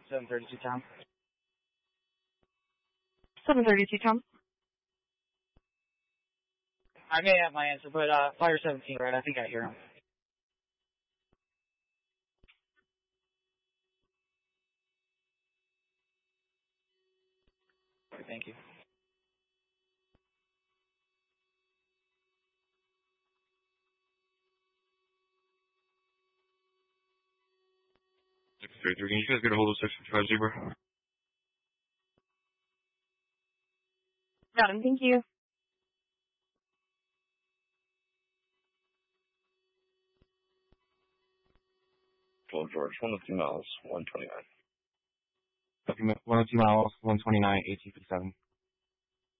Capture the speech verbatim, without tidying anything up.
seven thirty-two, Tom. seven thirty-two, Tom. I may have my answer, but uh, Fire seventeen, right? I think I hear him. Thank you. six thirty-three, can you guys get a hold of six fifty-five Zebra? Got him, thank you. Paul George, one oh two miles, one twenty-nine. Document one oh two miles, one twenty-nine, eighteen fifty-seven.